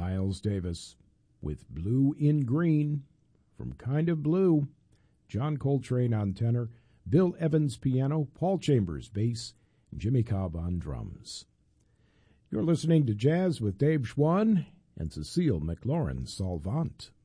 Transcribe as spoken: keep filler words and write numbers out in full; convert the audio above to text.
Miles Davis with Blue in Green from Kind of Blue. John Coltrane on tenor, Bill Evans piano, Paul Chambers bass, and Jimmy Cobb on drums. You're listening to Jazz with Dave Schwann and Cecile McLaurin Salvant.